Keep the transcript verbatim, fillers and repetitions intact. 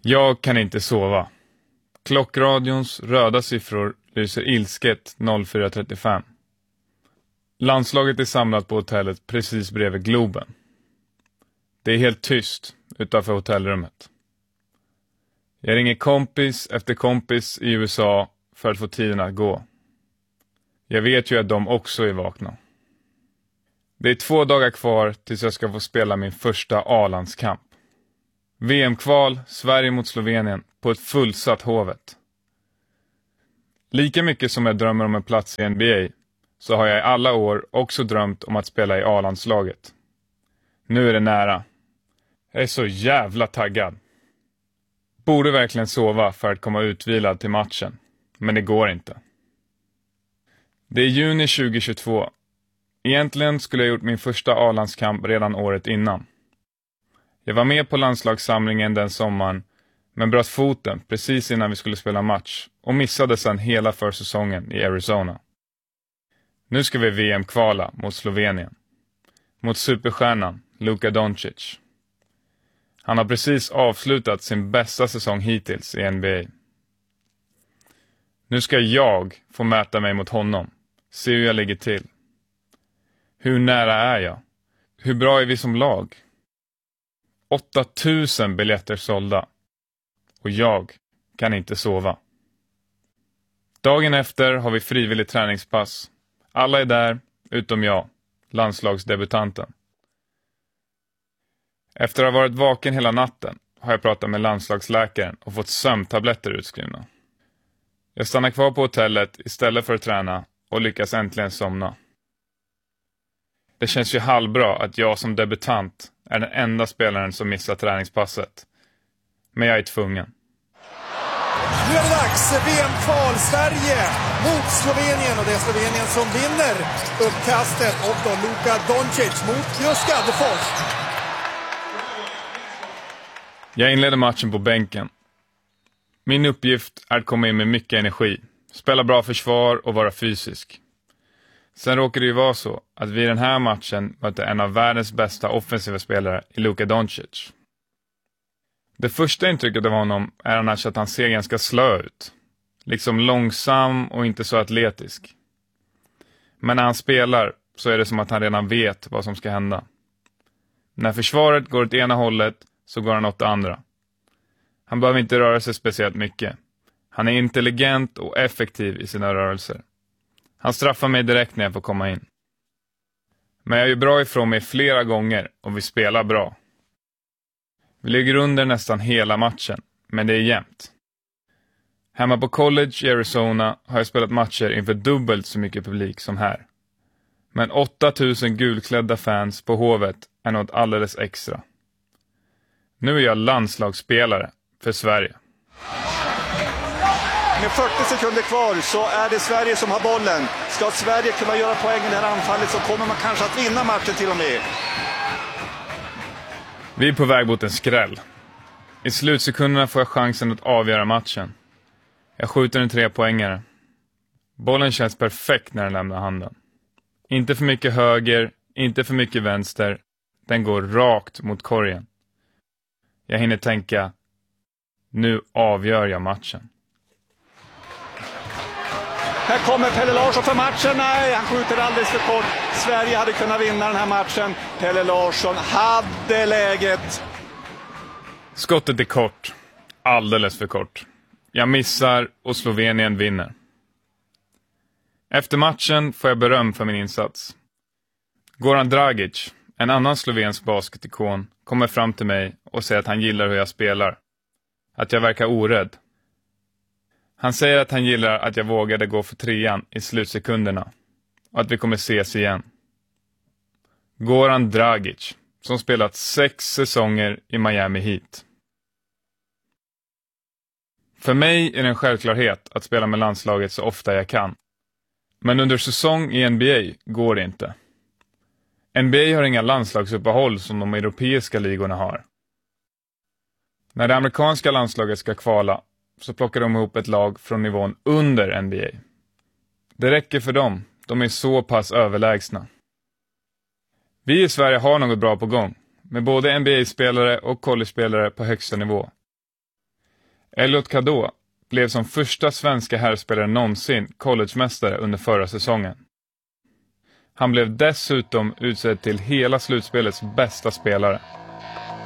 Jag kan inte sova. Klockradions röda siffror lyser ilsket noll fyra trettiofem. Landslaget är samlat på hotellet precis bredvid Globen. Det är helt tyst utanför hotellrummet. Jag ringer kompis efter kompis i U S A för att få tiden att gå. Jag vet ju att de också är vakna. Det är två dagar kvar tills jag ska få spela min första A-landskamp. V M-kval, Sverige mot Slovenien, på ett fullsatt Hovet. Lika mycket som jag drömmer om en plats i N B A, så har jag i alla år också drömt om att spela i A-landslaget. Nu är det nära. Jag är så jävla taggad. Borde verkligen sova för att komma utvilad till matchen, men det går inte. Det är juni tjugohundratjugotvå. Egentligen skulle jag gjort min första A-landskamp redan året innan. Jag var med på landslagssamlingen den sommaren, men bröt foten precis innan vi skulle spela match och missade sedan hela försäsongen i Arizona. Nu ska vi V M-kvala mot Slovenien. Mot superstjärnan Luka Doncic. Han har precis avslutat sin bästa säsong hittills i N B A. Nu ska jag få mäta mig mot honom. Se hur jag ligger till. Hur nära är jag? Hur bra är vi som lag? åtta tusen biljetter sålda. Och jag kan inte sova. Dagen efter har vi frivillig träningspass. Alla är där, utom jag, landslagsdebutanten. Efter att ha varit vaken hela natten har jag pratat med landslagsläkaren och fått sömntabletter utskrivna. Jag stannar kvar på hotellet istället för att träna och lyckas äntligen somna. Det känns ju halvbra att jag som debutant är den enda spelaren som missar träningspasset. Men jag är tvungen. Nu är det dags, V M-kval, Sverige mot Slovenien, och det är Slovenien som vinner uppkastet, och då Luka Doncic mot just Gaddefors. Jag inleder matchen på bänken. Min uppgift är att komma in med mycket energi, spela bra försvar och vara fysisk. Sen råkar det ju vara så att vi i den här matchen mötte en av världens bästa offensiva spelare i Luka Doncic. Det första intrycket av honom är annars att han ser ganska slö ut. Liksom långsam och inte så atletisk. Men när han spelar så är det som att han redan vet vad som ska hända. När försvaret går åt ena hållet så går han åt det andra. Han behöver inte röra sig speciellt mycket. Han är intelligent och effektiv i sina rörelser. Han straffar mig direkt när jag får komma in. Men jag är bra ifrån mig flera gånger och vi spelar bra. Vi ligger under nästan hela matchen, men det är jämnt. Hemma på college i Arizona har jag spelat matcher inför dubbelt så mycket publik som här. Men åtta tusen gulklädda fans på Hovet är något alldeles extra. Nu är jag landslagsspelare för Sverige. Med fyrtio sekunder kvar så är det Sverige som har bollen. Ska Sverige kunna göra poäng i det här anfallet så kommer man kanske att vinna matchen till och med. Vi är på väg mot en skräll. I slutsekunderna får jag chansen att avgöra matchen. Jag skjuter en trepoängare. Bollen känns perfekt när den lämnar handen. Inte för mycket höger, inte för mycket vänster. Den går rakt mot korgen. Jag hinner tänka, nu avgör jag matchen. Här kommer Pelle Larsson för matchen. Nej, han skjuter alldeles för kort. Sverige hade kunnat vinna den här matchen. Pelle Larsson hade läget. Skottet är kort. Alldeles för kort. Jag missar och Slovenien vinner. Efter matchen får jag beröm för min insats. Goran Dragic, en annan slovensk basketikon, kommer fram till mig och säger att han gillar hur jag spelar. Att jag verkar orädd. Han säger att han gillar att jag vågade gå för trean i slutsekunderna. Och att vi kommer ses igen. Goran Dragic, som spelat sex säsonger i Miami Heat. För mig är det en självklarhet att spela med landslaget så ofta jag kan. Men under säsong i N B A går det inte. N B A har inga landslagsuppehåll som de europeiska ligorna har. När det amerikanska landslaget ska kvala så plockar de ihop ett lag från nivån under N B A. Det räcker för dem, de är så pass överlägsna. Vi i Sverige har något bra på gång, med både N B A-spelare och college-spelare på högsta nivå. Elliot Cadeau blev som första svenska herrspelare någonsin collegemästare under förra säsongen. Han blev dessutom utsedd till hela slutspelets bästa spelare.